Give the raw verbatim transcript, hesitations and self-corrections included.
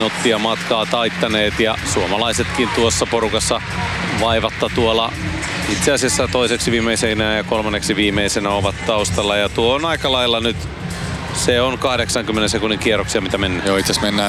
Ottia matkaa taittaneet ja suomalaisetkin tuossa porukassa vaivatta tuolla itse asiassa toiseksi viimeisenä ja kolmanneksi viimeisenä ovat taustalla ja tuo on aika lailla nyt, se on kahdeksankymmenen sekunnin kierroksia mitä mennään. Joo, itse asiassa mennään